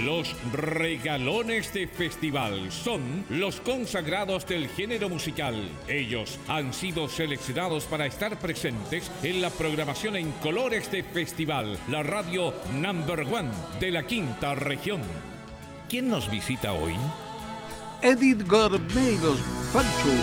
Los regalones de festival son los consagrados del género musical. Ellos han sido seleccionados para estar presentes en la programación en colores de festival, la radio #1 de la quinta región. ¿Quién nos visita hoy? Edith Gormeiros Fanchu,